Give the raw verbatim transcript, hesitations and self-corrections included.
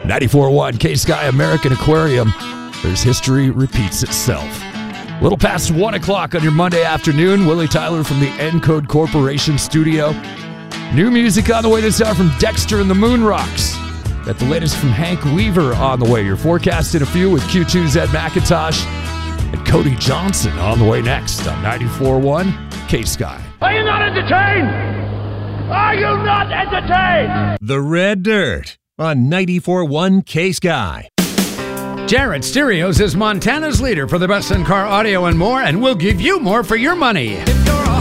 ninety-four point one K-Sky American Aquarium, where's history repeats itself. A little past one o'clock on your Monday afternoon. Willie Tyler from the Encode Corporation studio. New music on the way this hour from Dexter and the Moon Rocks. Got the latest from Hank Weaver on the way. Your forecast in a few with Q two's Ed McIntosh. And Cody Johnson on the way next on ninety-four point one K-Sky. Are you not entertained? Are you not entertained? The Red Dirt on ninety-four point one K-Sky. Jarrett Stereos is Montana's leader for the best in-car audio and more, and we'll give you more for your money. If you're a